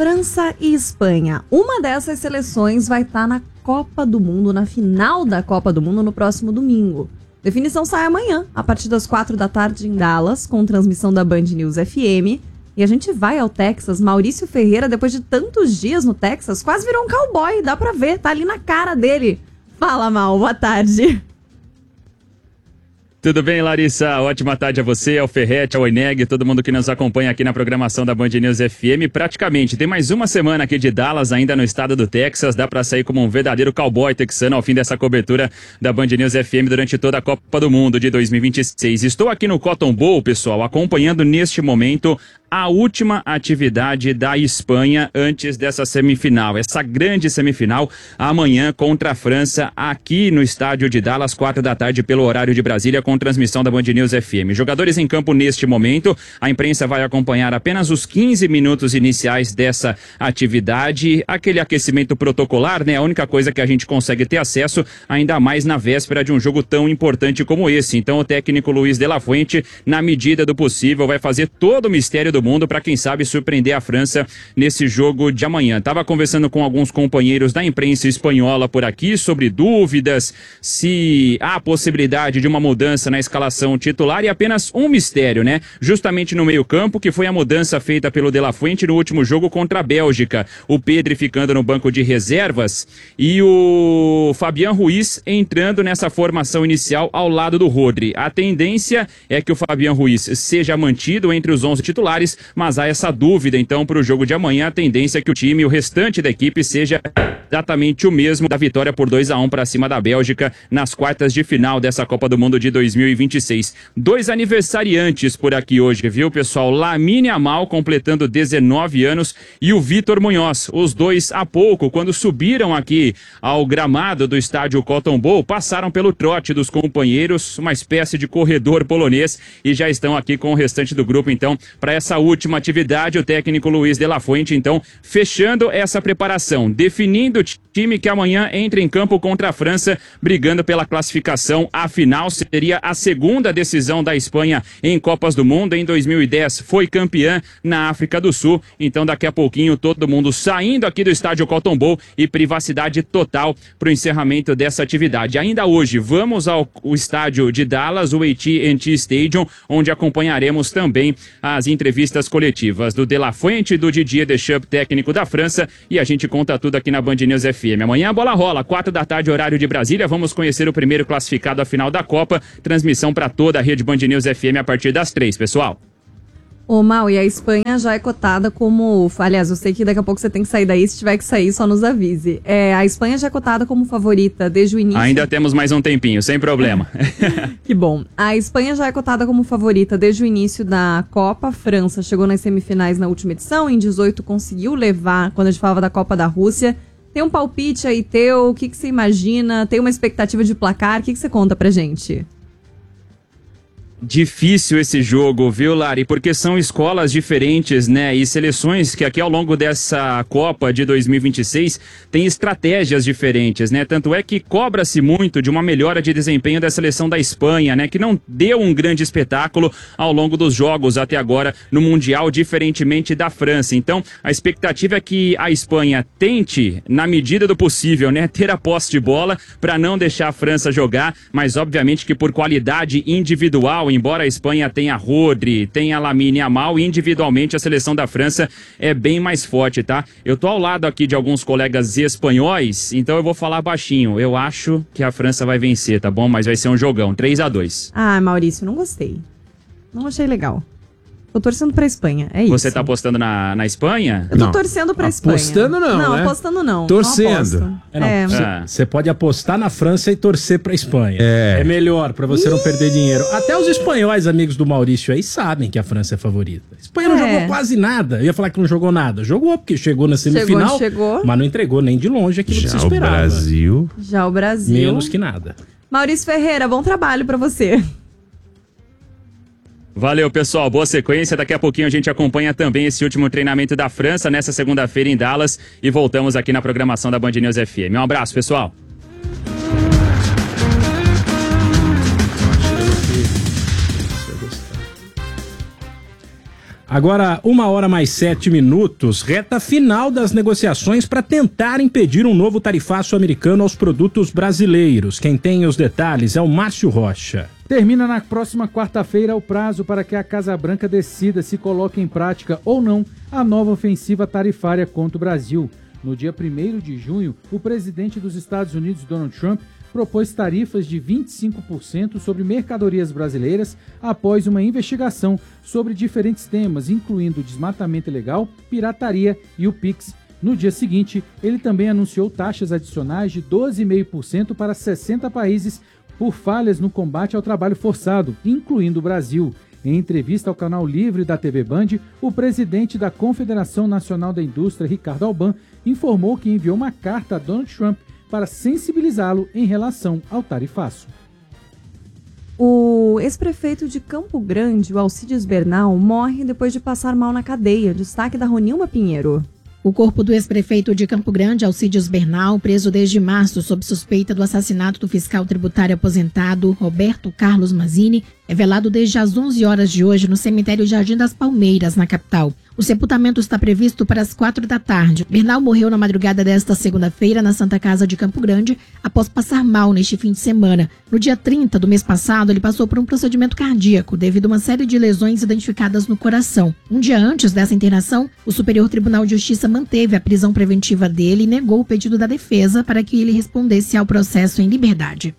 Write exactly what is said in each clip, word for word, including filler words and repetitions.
França e Espanha. Uma dessas seleções vai estar na Copa do Mundo, na final da Copa do Mundo no próximo domingo. Definição sai amanhã, a partir das quatro da tarde em Dallas, com transmissão da Band News F M. E a gente vai ao Texas. Maurício Ferreira, depois de tantos dias no Texas, quase virou um cowboy, dá pra ver, tá ali na cara dele. Fala, Mal, boa tarde. Tudo bem, Larissa? Ótima tarde a você, ao Ferrete, ao Eneg, todo mundo que nos acompanha aqui na programação da Band News F M. Praticamente, tem mais uma semana aqui de Dallas, ainda no estado do Texas. Dá pra sair como um verdadeiro cowboy texano ao fim dessa cobertura da Band News F M durante toda a Copa do Mundo de dois mil e vinte e seis. Estou aqui no Cotton Bowl, pessoal, acompanhando neste momento a última atividade da Espanha antes dessa semifinal. Essa grande semifinal amanhã contra a França, aqui no estádio de Dallas, quatro da tarde pelo horário de Brasília, com transmissão da Band News F M. Jogadores em campo neste momento, a imprensa vai acompanhar apenas os quinze minutos iniciais dessa atividade, aquele aquecimento protocolar, né? A única coisa que a gente consegue ter acesso, ainda mais na véspera de um jogo tão importante como esse. Então o técnico Luiz de la Fuente, na medida do possível, vai fazer todo o mistério do mundo para, quem sabe, surpreender a França nesse jogo de amanhã. Tava conversando com alguns companheiros da imprensa espanhola por aqui sobre dúvidas, se há possibilidade de uma mudança na escalação titular, e apenas um mistério, né? Justamente no meio-campo, que foi a mudança feita pelo De La Fuente no último jogo contra a Bélgica. O Pedri ficando no banco de reservas e o Fabián Ruiz entrando nessa formação inicial ao lado do Rodri. A tendência é que o Fabián Ruiz seja mantido entre os onze titulares, mas há essa dúvida, então, para o jogo de amanhã. A tendência é que o time, o restante da equipe, seja exatamente o mesmo da vitória por dois a um para cima da Bélgica nas quartas de final dessa Copa do Mundo de dois mil e vinte e seis. Dois aniversariantes por aqui hoje, viu, pessoal? Lamine Yamal completando dezenove anos e o Vitor Munhoz. Os dois, há pouco, quando subiram aqui ao gramado do estádio Cotton Bowl, passaram pelo trote dos companheiros, uma espécie de corredor polonês, e já estão aqui com o restante do grupo, então, para essa última atividade. O técnico Luiz de la Fuente, então, fechando essa preparação, definindo o time que amanhã entra em campo contra a França, brigando pela classificação. A final seria a segunda decisão da Espanha em Copas do Mundo. Em dois mil e dez foi campeã na África do Sul. Então, daqui a pouquinho, todo mundo saindo aqui do estádio Cotton Bowl, e privacidade total para o encerramento dessa atividade. Ainda hoje, vamos ao, ao estádio de Dallas, o A T and T Stadium, onde acompanharemos também as entrevistas coletivas do De La Fuente e do Didier Deschamps, técnico da França, e a gente conta tudo aqui na Band News F M. Amanhã a bola rola, quatro da tarde, horário de Brasília. Vamos conhecer o primeiro classificado à final da Copa. Transmissão para toda a rede Band News F M a partir das três, pessoal. Ô, Mal, e a Espanha já é cotada como... Aliás, eu sei que daqui a pouco você tem que sair daí, se tiver que sair, só nos avise. É, a Espanha já é cotada como favorita desde o início... Ainda temos mais um tempinho, sem problema. Que bom. A Espanha já é cotada como favorita desde o início da Copa. A França chegou nas semifinais na última edição, em dezoito conseguiu levar, quando a gente falava da Copa da Rússia. Tem um palpite aí teu, o que, que você imagina? Tem uma expectativa de placar? O que, que você conta pra gente? Difícil esse jogo, viu, Lari? Porque são escolas diferentes, né? E seleções que aqui ao longo dessa Copa de dois mil e vinte e seis têm estratégias diferentes, né? Tanto é que cobra-se muito de uma melhora de desempenho da seleção da Espanha, né? Que não deu um grande espetáculo ao longo dos jogos até agora no Mundial, diferentemente da França. Então, a expectativa é que a Espanha tente, na medida do possível, né? Ter a posse de bola para não deixar a França jogar, mas obviamente que por qualidade individual, embora a Espanha tenha Rodri, tenha Lamine Yamal, individualmente a seleção da França é bem mais forte, tá? Eu tô ao lado aqui de alguns colegas espanhóis, então eu vou falar baixinho. Eu acho que a França vai vencer, tá bom? Mas vai ser um jogão, três a dois. Ah, Maurício, não gostei. Não achei legal. Tô torcendo pra Espanha, é isso. Você tá apostando na, na Espanha? Eu tô Não. torcendo pra Espanha. Apostando não, Não, né? apostando não. Torcendo. Não É, não. é. Você pode apostar na França e torcer pra Espanha. É. É melhor, pra você não perder dinheiro. Até os espanhóis, amigos do Maurício aí, sabem que a França é favorita. A Espanha não É. jogou quase nada. Eu ia falar que não jogou nada. Jogou, porque chegou na semifinal, Chegou, chegou. mas não entregou nem de longe aquilo que se Já o esperava. Brasil... Já o Brasil. Menos que nada. Maurício Ferreira, bom trabalho pra você. Valeu, pessoal. Boa sequência. Daqui a pouquinho a gente acompanha também esse último treinamento da França nessa segunda-feira em Dallas e voltamos aqui na programação da Band News F M. Um abraço, pessoal. Agora, uma hora mais sete minutos, reta final das negociações para tentar impedir um novo tarifaço americano aos produtos brasileiros. Quem tem os detalhes é o Márcio Rocha. Termina na próxima quarta-feira o prazo para que a Casa Branca decida se coloca em prática ou não a nova ofensiva tarifária contra o Brasil. No dia primeiro de junho, o presidente dos Estados Unidos, Donald Trump, propôs tarifas de vinte e cinco por cento sobre mercadorias brasileiras após uma investigação sobre diferentes temas, incluindo desmatamento ilegal, pirataria e o Pix. No dia seguinte, ele também anunciou taxas adicionais de doze vírgula cinco por cento para sessenta países por falhas no combate ao trabalho forçado, incluindo o Brasil. Em entrevista ao canal Livre da T V Band, o presidente da Confederação Nacional da Indústria, Ricardo Alban, informou que enviou uma carta a Donald Trump para sensibilizá-lo em relação ao tarifaço. O ex-prefeito de Campo Grande, o Alcides Bernal, morre depois de passar mal na cadeia. Destaque da Ronilma Pinheiro. O corpo do ex-prefeito de Campo Grande, Alcides Bernal, preso desde março sob suspeita do assassinato do fiscal tributário aposentado Roberto Carlos Mazzini, é velado desde as onze horas de hoje no cemitério Jardim das Palmeiras, na capital. O sepultamento está previsto para as quatro da tarde. Bernal morreu na madrugada desta segunda-feira na Santa Casa de Campo Grande, após passar mal neste fim de semana. No dia trinta do mês passado, ele passou por um procedimento cardíaco, devido a uma série de lesões identificadas no coração. Um dia antes dessa internação, o Superior Tribunal de Justiça manteve a prisão preventiva dele e negou o pedido da defesa para que ele respondesse ao processo em liberdade.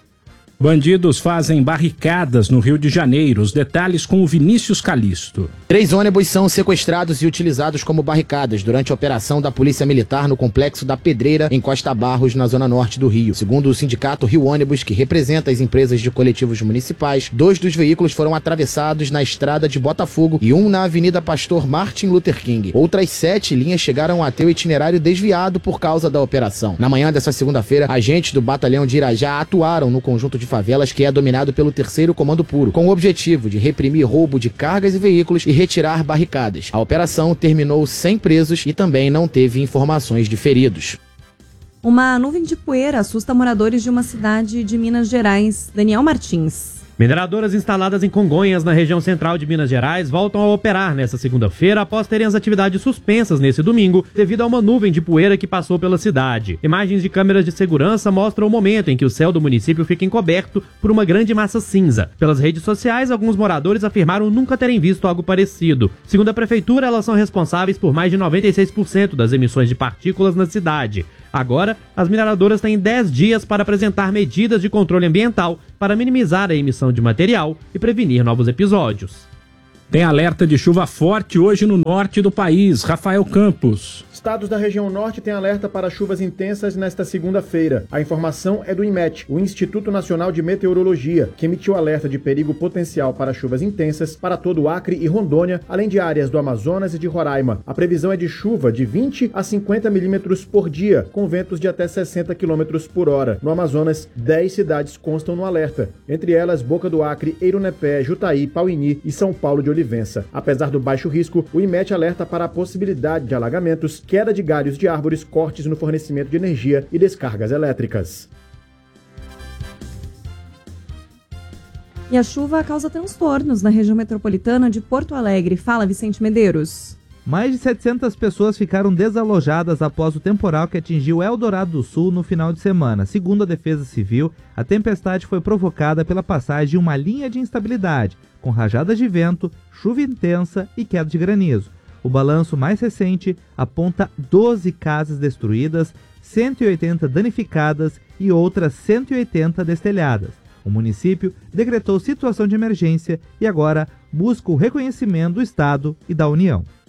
Bandidos fazem barricadas no Rio de Janeiro. Os detalhes com o Vinícius Calisto. Três ônibus são sequestrados e utilizados como barricadas durante a operação da Polícia Militar no Complexo da Pedreira, em Costa Barros, na zona norte do Rio. Segundo o sindicato Rio Ônibus, que representa as empresas de coletivos municipais, dois dos veículos foram atravessados na estrada de Botafogo e um na Avenida Pastor Martin Luther King. Outras sete linhas chegaram a ter o itinerário desviado por causa da operação. Na manhã dessa segunda-feira, agentes do Batalhão de Irajá atuaram no conjunto de favelas que é dominado pelo terceiro Comando Puro, com o objetivo de reprimir roubo de cargas e veículos e retirar barricadas. A operação terminou sem presos e também não teve informações de feridos. Uma nuvem de poeira assusta moradores de uma cidade de Minas Gerais. Daniel Martins. Mineradoras instaladas em Congonhas, na região central de Minas Gerais, voltam a operar nesta segunda-feira após terem as atividades suspensas nesse domingo devido a uma nuvem de poeira que passou pela cidade. Imagens de câmeras de segurança mostram o momento em que o céu do município fica encoberto por uma grande massa cinza. Pelas redes sociais, alguns moradores afirmaram nunca terem visto algo parecido. Segundo a prefeitura, elas são responsáveis por mais de noventa e seis por cento das emissões de partículas na cidade. Agora, as mineradoras têm dez dias para apresentar medidas de controle ambiental para minimizar a emissão de material e prevenir novos episódios. Tem alerta de chuva forte hoje no norte do país. Rafael Campos. Estados da região norte têm alerta para chuvas intensas nesta segunda-feira. A informação é do INMET, o Instituto Nacional de Meteorologia, que emitiu alerta de perigo potencial para chuvas intensas para todo o Acre e Rondônia, além de áreas do Amazonas e de Roraima. A previsão é de chuva de vinte a cinquenta milímetros por dia, com ventos de até sessenta quilômetros por hora. No Amazonas, dez cidades constam no alerta, entre elas Boca do Acre, Eirunepé, Jutaí, Pauini e São Paulo de Olivença. Apesar do baixo risco, o INMET alerta para a possibilidade de alagamentos, queda de galhos de árvores, cortes no fornecimento de energia e descargas elétricas. E a chuva causa transtornos na região metropolitana de Porto Alegre. Fala, Vicente Medeiros. Mais de setecentas pessoas ficaram desalojadas após o temporal que atingiu Eldorado do Sul no final de semana. Segundo a Defesa Civil, a tempestade foi provocada pela passagem de uma linha de instabilidade, com rajadas de vento, chuva intensa e queda de granizo. O balanço mais recente aponta doze casas destruídas, cento e oitenta danificadas e outras cento e oitenta destelhadas. O município decretou situação de emergência e agora busca o reconhecimento do Estado e da União.